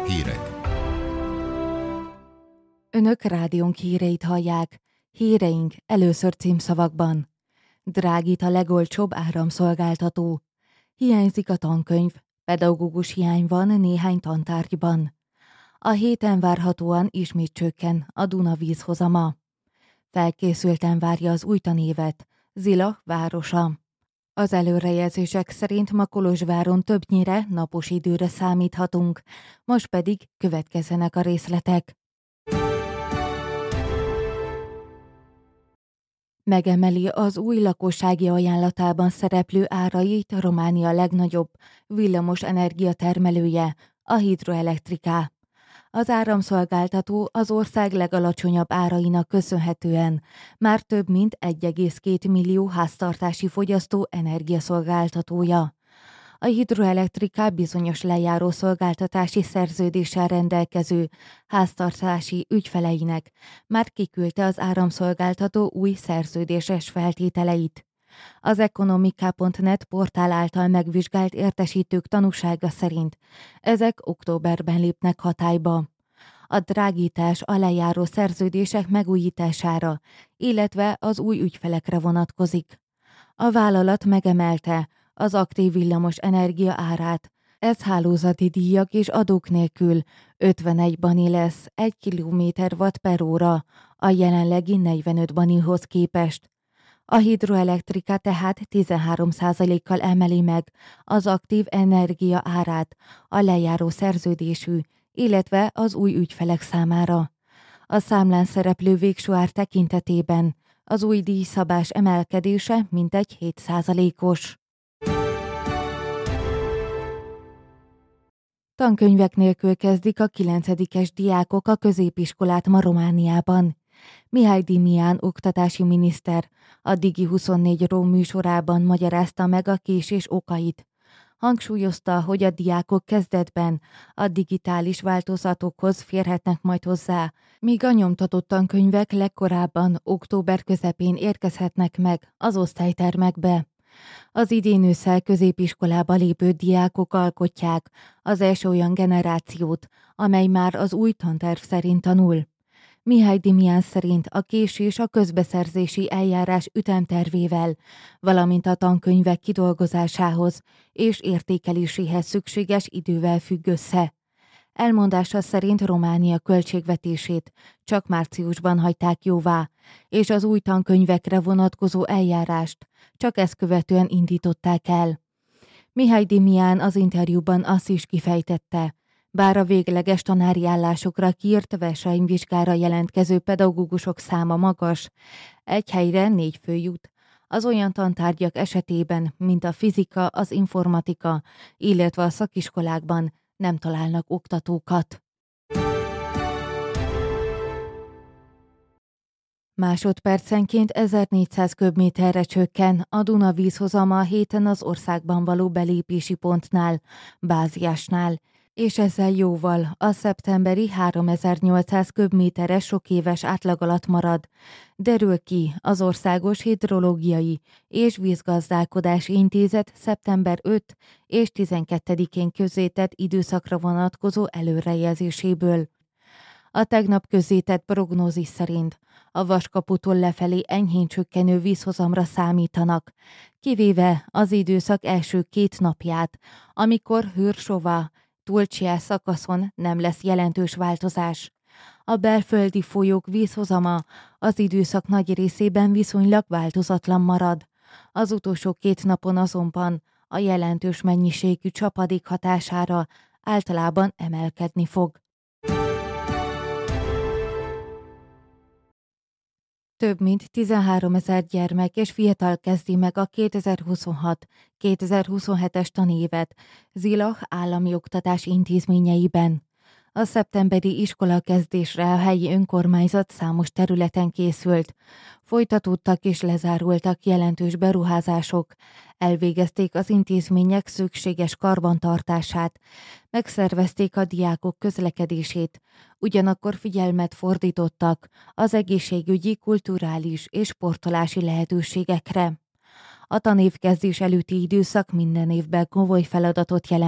Hírek. Önök rádiónk híreit hallják. Híreink először címszavakban. Drágít a legolcsóbb áramszolgáltató. Hiányzik a tankönyv, pedagógus hiány van néhány tantárgyban. A héten várhatóan ismét csökken a Duna vízhozama. Felkészülten várja az új tanévet Zilah városa. Az előrejelzések szerint ma Kolozsváron többnyire napos időre számíthatunk, most pedig következzenek a részletek. Megemeli az új lakossági ajánlatában szereplő árait Románia legnagyobb villamos energiatermelője, a Hidroelektrika. Az áramszolgáltató az ország legalacsonyabb árainak köszönhetően már több mint 1,2 millió háztartási fogyasztó energiaszolgáltatója. A Hidroelektrika bizonyos lejáró szolgáltatási szerződéssel rendelkező háztartási ügyfeleinek már kiküldte az áramszolgáltató új szerződéses feltételeit. Az Ekonomika.net portál által megvizsgált értesítők tanúsága szerint ezek októberben lépnek hatályba. A drágítás a lejáró szerződések megújítására, illetve az új ügyfelekre vonatkozik. A vállalat megemelte az aktív villamos energia árát. Ez hálózati díjak és adók nélkül 51 bani lesz 1 kWh/óra, a jelenlegi 45 banihoz képest. A Hidroelektrika tehát 13%-kal emeli meg az aktív energia árát a lejáró szerződésű, illetve az új ügyfelek számára. A számlán szereplő végső ár tekintetében az új díjszabás emelkedése mintegy 7%-os. Tankönyvek nélkül kezdik a 9-es diákok a középiskolát ma Romániában. Mihály Dimián oktatási miniszter a Digi24 műsorában magyarázta meg a késés okait. Hangsúlyozta, hogy a diákok kezdetben a digitális változatokhoz férhetnek majd hozzá, míg a nyomtatott tankönyvek legkorábban október közepén érkezhetnek meg az osztálytermekbe. Az idén ősszel középiskolába lépő diákok alkotják az első olyan generációt, amely már az új tanterv szerint tanul. Mihály Dimián szerint a késés a közbeszerzési eljárás ütemtervével, valamint a tankönyvek kidolgozásához és értékeléséhez szükséges idővel függ össze. Elmondása szerint Románia költségvetését csak márciusban hagyták jóvá, és az új tankönyvekre vonatkozó eljárást csak ezt követően indították el. Mihály Dimián az interjúban azt is kifejtette, bár a végleges tanári állásokra kiírt versenyvizsgára jelentkező pedagógusok száma magas, egy helyre 4 fő jut. Az olyan tantárgyak esetében, mint a fizika, az informatika, illetve a szakiskolákban nem találnak oktatókat. Másodpercenként 1400 köbméterre csökken a Duna vízhozama a héten az országban való belépési pontnál, Báziásnál, és ezzel jóval a szeptemberi 3800 köbméteres sokéves átlag alatt marad, derül ki az Országos Hidrológiai és Vízgazdálkodási Intézet szeptember 5 és 12-én közzétett időszakra vonatkozó előrejelzéséből. A tegnap közzétett prognózis szerint a Vaskaputól lefelé enyhén csökkenő vízhozamra számítanak, kivéve az időszak első 2 napját, amikor Hőrsova, Tulcsia szakaszon nem lesz jelentős változás. A belföldi folyók vízhozama az időszak nagy részében viszonylag változatlan marad. Az utolsó 2 napon azonban a jelentős mennyiségű csapadék hatására általában emelkedni fog. Több mint 13 000 gyermek és fiatal kezdi meg a 2026-2027-es tanévet Zilah állami oktatási intézményeiben. A szeptemberi iskolakezdésre a helyi önkormányzat számos területen készült. Folytatódtak és lezárultak jelentős beruházások, elvégezték az intézmények szükséges karbantartását, megszervezték a diákok közlekedését, ugyanakkor figyelmet fordítottak az egészségügyi, kulturális és sportolási lehetőségekre. A tanévkezdés előtti időszak minden évben komoly feladatot jelent.